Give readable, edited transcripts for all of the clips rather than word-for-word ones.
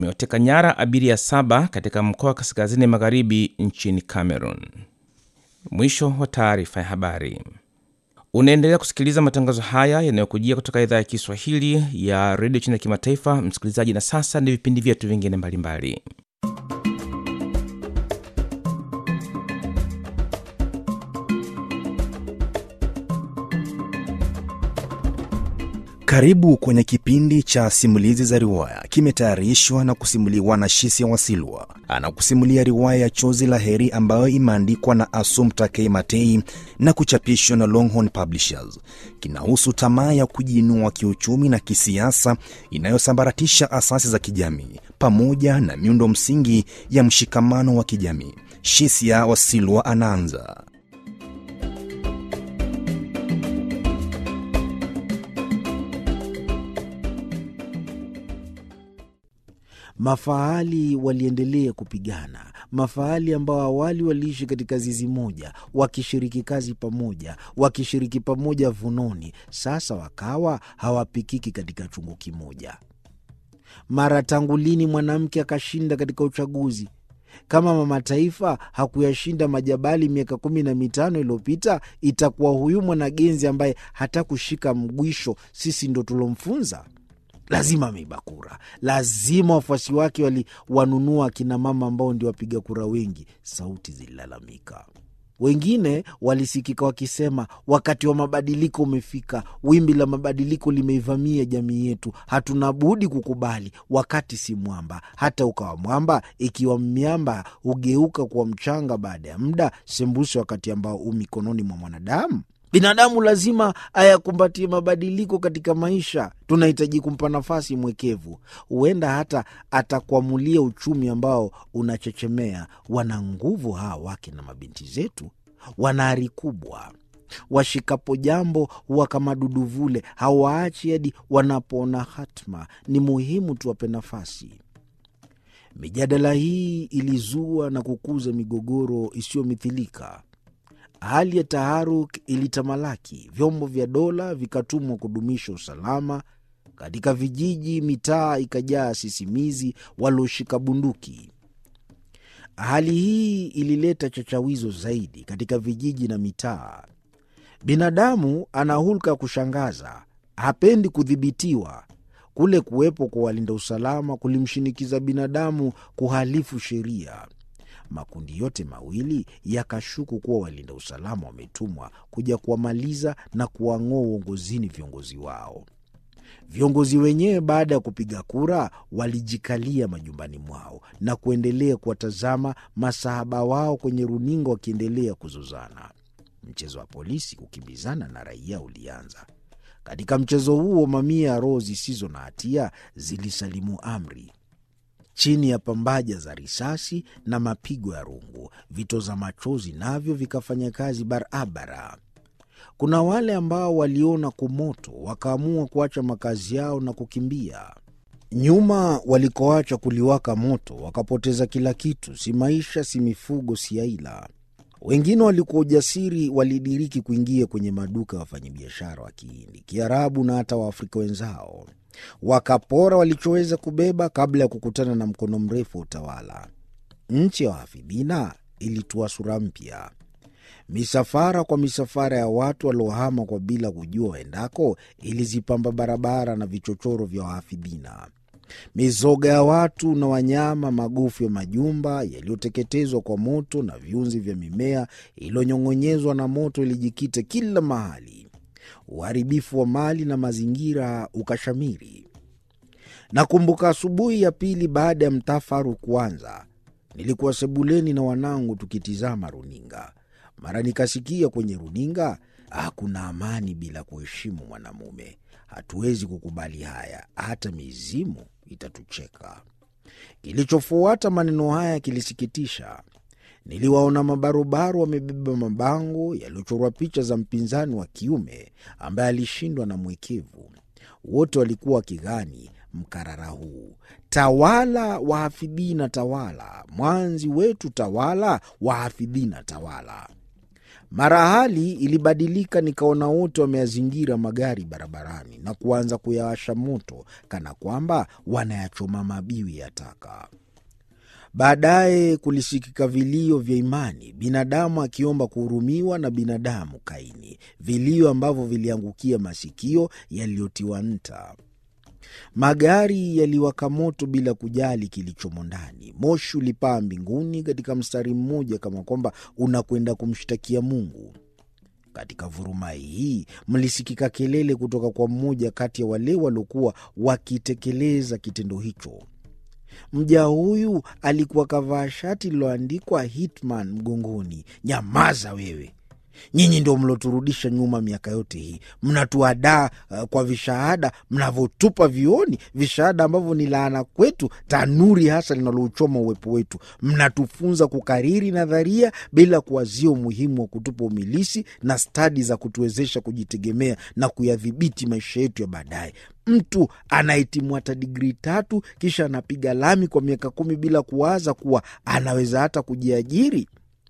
Imeteka nyara abiria 7 katika mkoa wa kaskazini magharibi nchini Cameroon. Mwisho wa taarifa ya habari. Unaendelea kusikiliza matangazo haya yanayokujia kutoka idhaa ya Kiswahili ya Radio China Kimataifa, msikilizaji, na sasa ni vipindi vyetu vingine mbalimbali. Karibu kwenye kipindi cha simulizi za riwaya. Kimetayarishwa na kusimuliwa na Shisia Wasilwa. Anakusimulia riwaya ya Chozi la Heri ambayo imeandikwa na Assumpta K. Matei na kuchapishwa na Longhorn Publishers. Kinahusu tamaa ya kujiinua kiuchumi na kisiasa inayosambaratisha asasi za kijamii pamoja na miundo msingi ya mshikamano wa kijamii. Shisia Wasilwa anaanza. Mafahali waliendelea kupigana. Mafahali ambao awali waliishi katika zizi moja, wakishiriki kazi pamoja, wakishiriki pamoja vunoni, sasa wakawa hawapikiki katika chungu kimoja. Mara tangu lini mwanamke akashinda katika uchaguzi? Kama mama taifa hakuyashinda majabali miaka 15 iliyopita, itakuwa huyu mwanagenzi ambaye hata kushika mgwisho sisi ndo tulomfunza? Lazima ameiba kura. Lazima wafuasi wake waliwanunua kina mama ambao ndio wapiga kura wengi. Sauti zililalamika. Wengine walisikika wakisema, wakati wa mabadiliko umefika. Wimbi la mabadiliko limeivamia jamii yetu. Hatuna budi kukubali. Wakati si mwamba. Hata ukawa mwamba, ikiwa miamba hugeuka kuwa mchanga baada ya muda, sembuse wakati ambao mikononi mwa mwanadamu. Binadamu lazima ayakumbatie mabadiliko katika maisha. Tunahitaji kumpa nafasi mwekevu. Huenda hata atakuamulia uchumi ambao unachechemea. Wana nguvu hawa wake na mabinti zetu. Wana ari kubwa. Washikapo jambo huwa kama duduvule. Hawaachi hadi wanapoona hatma. Ni muhimu tuwape nafasi. Mijadala hii ilizua na kukuza migogoro isiyomithilika. Hali ya taharuk ilitamalaki. Vyombo vya dola vikatumwa kudumisha usalama. Katika vijiji, mitaa ikajaa sisimizi walioshika bunduki. Hali hii ilileta chachawizo zaidi katika vijiji na mitaa. Binadamu ana hulka kushangaza. Hapendi kudhibitiwa. Kule kuwepo kwa walinda usalama kulimshinikiza binadamu kuhalifu sheria. Makundi yote mawili yakashuku kuwa walinda usalama wametumwa kuja kuwamaliza na kuwang'oa uongozini viongozi wao. Viongozi wenyewe baada ya kupiga kura walijikalia majumbani mwao na kuendelea kuwatazama masahaba wao kwenye runinga wakiendelea kuzozana. Mchezo wa polisi kukimbizana na raia ulianza. Katika mchezo huo mamia ya roho zisizo na hatia zilisalimu amri. Chini ya pambaja za risasi na mapigo ya rungu, vitoza machozi navyo vikafanya kazi barabara. Kuna wale ambao waliona kumoto, wakaamua kuacha makazi yao na kukimbia. Nyuma walikoacha kuliwaka moto, wakapoteza kila kitu, si maisha, si mifugo, si aila. Wengine walikuwa ujasiri, walidiriki kuingia kwenye maduka ya wafanyabiashara wa Kihindi, Kiarabu na hata Waafrika wenzao. Wakapora walichoweza kubeba kabla ya kukutana na mkono mrefu wa utawala. Nchi ya wahafidhina ilitoa sura mpya. Misafara kwa misafara ya watu waliohama kwa bila kujua waendako ilizipamba barabara na vichochoro vya wahafidhina. Mizoga ya watu na wanyama, magofu ya majumba yaliyoteketezwa kwa moto na viunzi vya mimea iliyonyong'onyezwa na moto ilijikita kila mahali. Uharibifu wa mali na mazingira ukashamiri. Nakumbuka asubuhi ya pili baada ya mtafaru kuanza, nilikuwa sebuleni na wanangu tukitizama runinga. Mara nikasikia kwenye runinga, hakuna amani bila kuheshimu mwanamume. Hatuwezi kukubali haya, hata mizimu itatucheka. Kilichofuata maneno haya kilisikitisha. Niliwaona mabarobaro wamebeba mabango yaliyochorwa picha za mpinzani wa kiume ambaye alishindwa na mwekevu. Wote walikuwa wakigani mkarara huu: tawala wahafidhina, tawala mwanzi wetu, tawala wahafidhina, tawala. Mara hali ilibadilika, nikaona wote wameyazingira magari barabarani na kuanza kuyawasha moto kana kwamba wanayachoma mabiwi ya taka. Baadaye kulisikika vilio vya imani, binadamu akiomba kuhurumiwa na binadamu Kaini, vilio ambavyo viliangukia masikio yaliyotiwa nta. Magari yaliwaka moto bila kujali kilichomo ndani. Moshi ulipaa mbinguni katika mstari mmoja, kama kwamba unakwenda kumshtakia Mungu. Katika vurumai hii mlisikika kelele kutoka kwa mmoja kati ya wale waliokuwa wakitekeleza kitendo hicho. Mja huyu alikuwa kavaa shati liloandikwa Hitman mgongoni. Nyamaza wewe! Nyinyi ndio mloturudisha nyuma miaka yote hii. Mnatuadaa kwa vishahada mnavyotupa vioni, vishahada ambavyo ni laana kwetu, tanuri hasa linalouchoma uwepo wetu. Mnatufunza kukariri nadharia bila kuwazia umuhimu wa kutupa umilisi na stadi za kutuwezesha kujitegemea na kuyadhibiti maisha yetu ya baadaye. Mtu anahitimu hata digrii 3 kisha anapiga lami kwa miaka 10 bila kuwaza kuwa anaweza hata kujiajiri.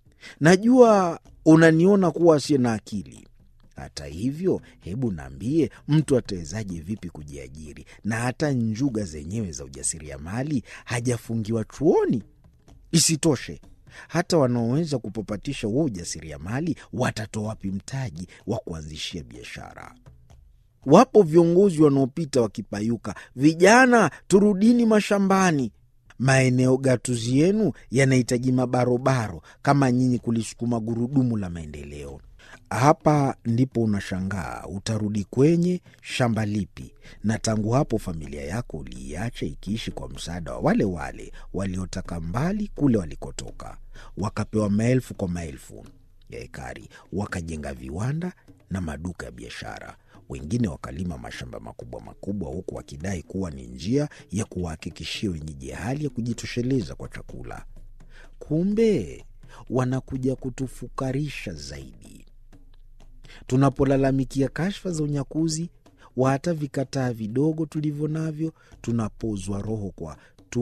Najua unaniona kuwa asiye na akili. Hata hivyo, hebu niambie, mtu atawezaje vipi kujiajiri? Na hata njuga zenyewe za ujasiriamali hajafungiwa chuoni. Isitoshe, hata wanaoweza kupapatisha huo ujasiriamali watatoa wapi mtaji wa kuanzishia biashara? Wapo viongozi wanaopita wakipayuka, vijana turudini mashambani. Maeneo gatuzi yenu yanahitaji mabarobaro kama nyinyi kulisukuma gurudumu la maendeleo. Hapa ndipo unashangaa utarudi kwenye shamba lipi, na tangu hapo familia yako uliiacha ikiishi kwa msaada wa wale wale waliotaka mbali kule walikotoka. Wakapewa maelfu kwa maelfu ya ekari, wakajenga viwanda na maduka ya biashara. Wengine wakalima mashamba makubwa makubwa, huku wakidai kuwa ni njia ya kuwahakikishia wenyeji hali ya kujitosheleza kwa chakula. Kumbe wanakuja kutufukarisha zaidi. Tunapolalamikia kashfa za unyakuzi wa hata vikataa vidogo tulivyo navyo, tunapozwa roho kwa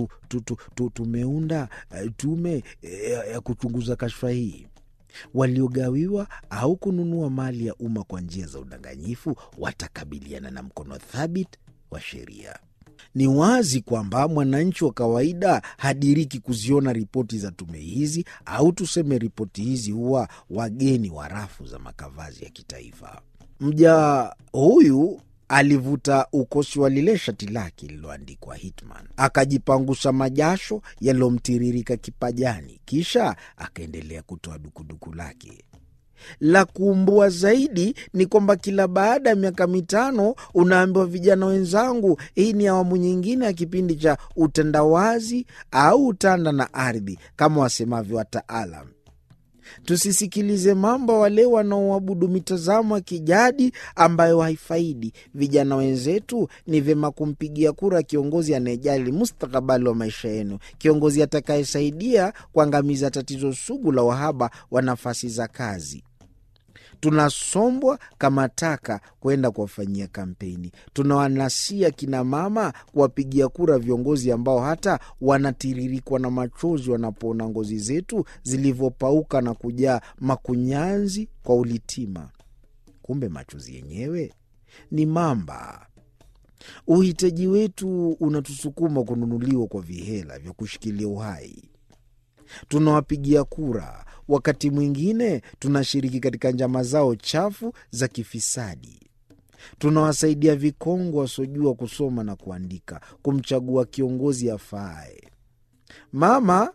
tumeunda tume ya kuchunguza kashfa hii. Waliogawiwa au kununua mali ya umma kwa njia za udanganyifu watakabiliana na mkono thabiti wa sheria. Ni wazi kwamba mwananchi wa kawaida hadiriki kuziona ripoti za tume hizi, au tuseme ripoti hizi huwa wageni wa rafu za makavazi ya kitaifa. Mja huyu alivuta ukosi wa lile shati lake lililoandikwa Hitman, akajipangusha majasho yaliyomtiririka kipajani, kisha akaendelea kutoa dukuduku lake. La kuumbua zaidi ni kwamba kila baada ya miaka 5 unaambiwa, vijana wenzangu, hii ni awamu nyingine ya kipindi cha utandawazi au utanda na ardhi kama wasemavyo wataalam. Tusisikilize mambo wale wanaoabudu mitazamo ya kijadi ambayo haifaidi. Vijana wenzetu, ni vyema kumpigia kura kiongozi anayejali mustakabali wa maisha yenu, kiongozi atakayesaidia kuangamiza tatizo sugu la uhaba wa nafasi za kazi. Tunasombwa kama taka kwenda kuwafanyia kampeni. Tunawanasia kina mama kuwapigia kura viongozi ambao hata wanatiririkwa na machozi wanapoona ngozi zetu zilivyopauka na kujaa makunyanzi kwa ulitima. Kumbe machozi yenyewe ni mamba. Uhitaji wetu unatusukuma kununuliwa kwa vihela vya kushikilia uhai. Tunawapigia kura, wakati mwingine tunashiriki katika njama zao chafu za kifisadi. Tunawasaidia vikongwe wasiojua kusoma na kuandika kumchagua kiongozi afaaye. Mama,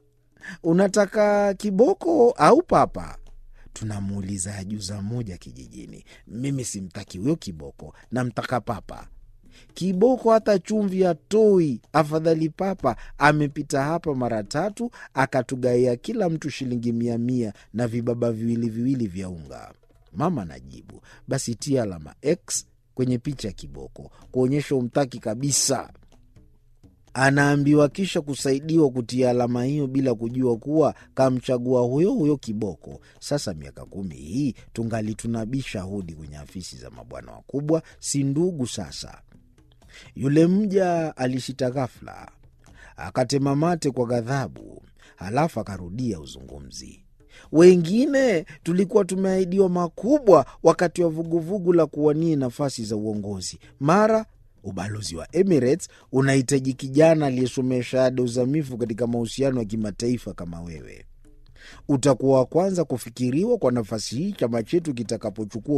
unataka kiboko au papa? Tunamuuliza ajuza moja kijijini. Mimi simtaki huyo kiboko, namtaka papa. Kiboko hata chumvi hatoi, afadhali papa. Amepita hapa mara 3 akatugaia kila mtu shilingi 100 na vibaba viwili vya unga. Mama najibu, basi tia alama X kwenye picha ya kiboko kuonyesha umtaki kabisa. Anaambiwa kisha kusaidiwa kutia alama hiyo bila kujua kuwa kamchagua huyo kiboko. Sasa miaka 10 hii tungali tunabisha hodi kwenye afisi za mabwana wakubwa, si ndugu sasa. Yule mja alishita ghafla, akatema mate kwa ghadhabu, halafu akarudia uzungumzi. Wengine tulikuwa tumeahidiwa makubwa wakati wa vuguvugu la kuwania nafasi za uongozi. Mara ubalozi wa Emirates unahitaji kijana aliyesomea shahada uzamifu katika mahusiano ya kimataifa kama wewe. Utakuwa wa kwanza kufikiriwa kwa nafasi hii chama chetu kitakapochukua